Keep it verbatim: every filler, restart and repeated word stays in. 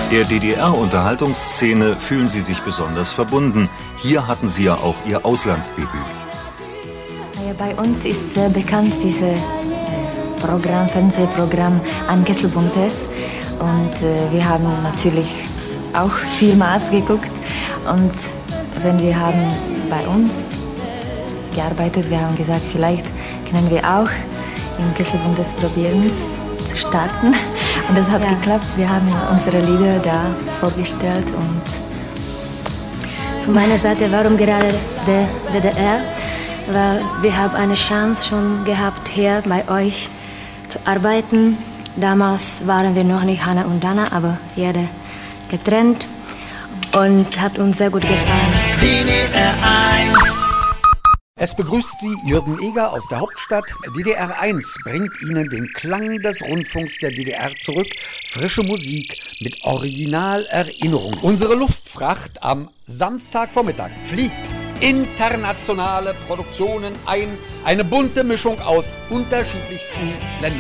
Der D D R-Unterhaltungsszene fühlen sie sich besonders verbunden. Hier hatten sie ja auch ihr Auslandsdebüt. Ja, bei uns ist sehr bekannt dieses Programm, Fernsehprogramm An Kesselbuntes. Und äh, wir haben natürlich auch vielmals geguckt. Und wenn wir haben bei uns gearbeitet, wir haben gesagt, vielleicht können wir auch in Kesselbuntes probieren zu starten. Und das hat ja geklappt. Wir haben unsere Lieder da vorgestellt. Und von meiner Seite, warum gerade der D D R? Weil wir haben eine Chance schon gehabt, hier bei euch zu arbeiten. Damals waren wir noch nicht Hanna und Dana, aber jeder getrennt und hat uns sehr gut gefallen. D D R eins. Es begrüßt Sie Jürgen Eger aus der Hauptstadt. D D R eins bringt Ihnen den Klang des Rundfunks der D D R zurück. Frische Musik mit Originalerinnerung. Unsere Luftfracht am Samstagvormittag fliegt internationale Produktionen ein. Eine bunte Mischung aus unterschiedlichsten Ländern.